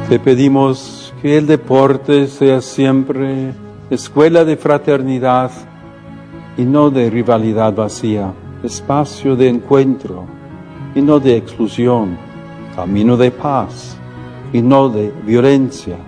Te pedimos que el deporte sea siempre escuela de fraternidad y no de rivalidad vacía, espacio de encuentro y no de exclusión, camino de paz y no de violencia,